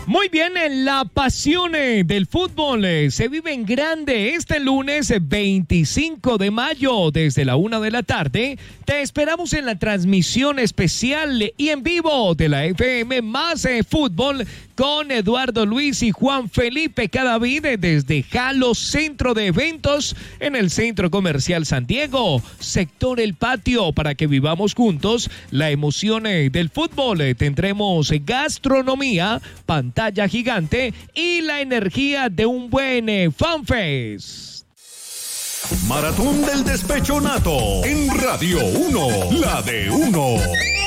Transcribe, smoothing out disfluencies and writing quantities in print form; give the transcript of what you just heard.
Muy bien, la pasión del fútbol se vive en grande este lunes 25 de mayo desde la 1 de la tarde. Te esperamos en la transmisión especial y en vivo de la FM Más Fútbol con Eduardo Luis y Juan Felipe Cadavid desde Jalo Centro de Eventos en el Centro Comercial San Diego, sector El Patio, para que vivamos juntos la emoción del fútbol. Tendremos gastronomía, pantalla gigante y la energía de un buen FanFest. Maratón del Despecho Nato en Radio 1, la de 1.